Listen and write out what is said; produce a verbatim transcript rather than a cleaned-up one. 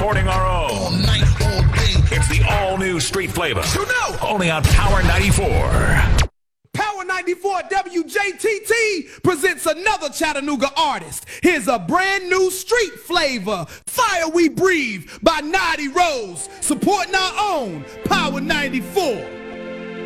supporting our own. All night, all day. It's the all-new Street Flavor. You know. Only on Power ninety-four. Power ninety-four W J T T presents another Chattanooga artist. Here's a brand new Street Flavor, Fire We Breathe by Naughty Rose, supporting our own Power ninety-four.